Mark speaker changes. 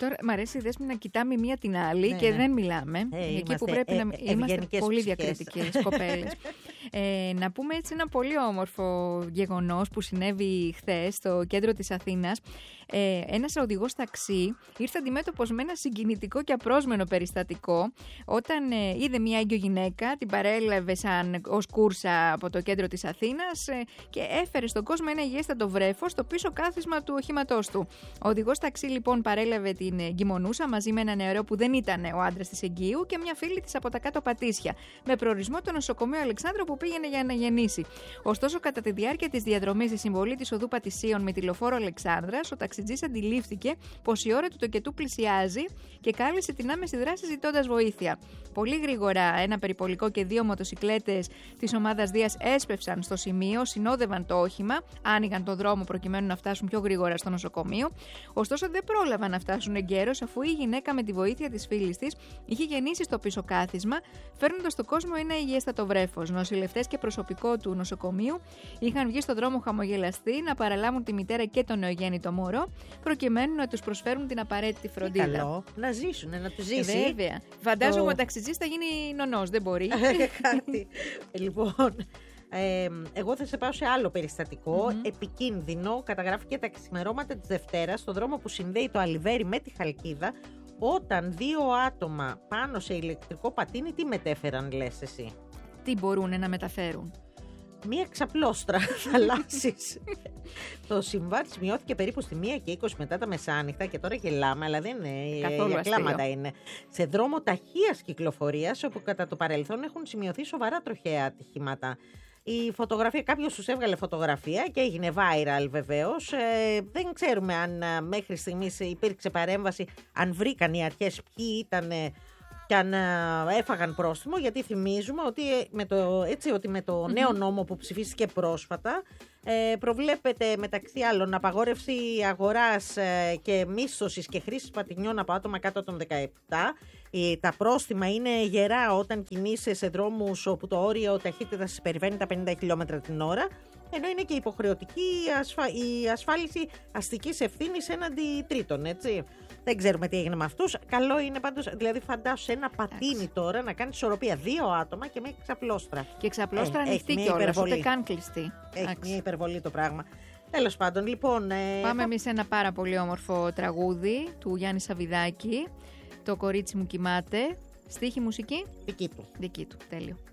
Speaker 1: Τώρα μ' αρέσει η Δέσποινα να κοιτάμε μία την άλλη και δεν μιλάμε. Εκεί που πρέπει να είμαστε πολύ διακριτικές κοπέλες. Να πούμε έτσι ένα πολύ όμορφο γεγονός που συνέβη χθες στο κέντρο της Αθήνας. Ένας οδηγός ταξί ήρθε αντιμέτωπος με ένα συγκινητικό και απρόσμενο περιστατικό όταν είδε μια έγκυο γυναίκα, την παρέλαβε ως κούρσα από το κέντρο της Αθήνας και έφερε στον κόσμο ένα υγιέστατο βρέφος στο πίσω κάθισμα του οχήματός του. Ο οδηγός ταξί λοιπόν παρέλαβε την εγκυμονούσα μαζί με ένα νεαρό που δεν ήταν ο άντρας της εγκύου και μια φίλη της από τα κάτω Πατήσια, με προορισμό το νοσοκομείο Αλεξάνδρου που πήγαινε για να γεννήσει. Ωστόσο, κατά τη διάρκεια της διαδρομής στη συμβολή της οδού Πατησίων με τη λεωφόρο Αλεξάνδρας, ο ταξιτζής αντιλήφθηκε πως η ώρα του τοκετού πλησιάζει και κάλεσε την άμεση δράση ζητώντας βοήθεια. Πολύ γρήγορα ένα περιπολικό και 2 μοτοσικλέτες της ομάδας Δίας έσπευσαν στο σημείο, συνόδευαν το όχημα, άνοιγαν το δρόμο προκειμένου να φτάσουν πιο γρήγορα στο νοσοκομείο. Ωστόσο, δεν πρόλαβαν να φτάσουν εγκαίρως, αφού η γυναίκα με τη βοήθεια της φίλης της είχε γεννήσει στο πίσω κάθισμα, φέρνοντας στον κόσμο ένα υγιέστατο βρέφος. Νοσηλευτές και προσωπικό του νοσοκομείου είχαν βγει στον δρόμο χαμογελαστοί να παραλάβουν τη μητέρα και το νεογέννητο μωρό, προκειμένου να τους προσφέρουν την απαραίτητη φροντίδα.
Speaker 2: Καλό, να ζήσουν, να τους ζήσει.
Speaker 1: Βέβαια. Φαντάζομαι ο ταξιτζής θα γίνει νονός, δεν μπορεί.
Speaker 2: Κάτι. Λοιπόν, εγώ θα σε πάω σε άλλο περιστατικό, επικίνδυνο. Καταγράφηκε τα ξημερώματα της Δευτέρας στον δρόμο που συνδέει το Αλιβέρι με τη Χαλκίδα, όταν 2 άτομα πάνω σε ηλεκτρικό πατίνι τι μετέφεραν, λες εσύ?
Speaker 1: Τι μπορούν να μεταφέρουν?
Speaker 2: Μία ξαπλώστρα θαλάσσης. Το συμβάν σημειώθηκε περίπου στη 1:20 μετά τα μεσάνυχτα και τώρα γελάμε, αλλά δεν είναι καθόλου κλάματα είναι. Σε δρόμο ταχείας κυκλοφορίας, όπου κατά το παρελθόν έχουν σημειωθεί σοβαρά τροχαία ατυχήματα. Η φωτογραφία, κάποιος τους έβγαλε φωτογραφία και έγινε viral βεβαίως. Δεν ξέρουμε αν μέχρι στιγμής υπήρξε παρέμβαση, αν βρήκαν οι αρχές ποιοι ήταν και αν έφαγαν πρόστιμο, γιατί θυμίζουμε ότι με το νέο νόμο που ψηφίστηκε πρόσφατα προβλέπεται μεταξύ άλλων απαγόρευση αγοράς και μίσθωσης και χρήσης πατινιών από άτομα κάτω των 17. Τα πρόστιμα είναι γερά όταν κινείσαι σε δρόμους όπου το όριο ταχύτητας περιβαίνει τα 50 χιλιόμετρα την ώρα, ενώ είναι και υποχρεωτική η ασφάλιση αστικής ευθύνης έναντι τρίτων, έτσι. Δεν ξέρουμε τι έγινε με αυτούς. Καλό είναι πάντως, δηλαδή φαντάσου σε ένα πατίνι τώρα να κάνει ισορροπία 2 άτομα και με ξαπλώστρα.
Speaker 1: Και ξαπλώστρα ανοιχτή κιόλας, ούτε καν κλειστή.
Speaker 2: Έχει μια υπερβολή το πράγμα. Τέλος πάντων, λοιπόν.
Speaker 1: Πάμε εμείς σε ένα πάρα πολύ όμορφο τραγούδι του Γιάννη Σαββιδάκη. Το κορίτσι μου κοιμάται. Στίχη, μουσική.
Speaker 2: Δική του.
Speaker 1: Δική του. Τέλειο.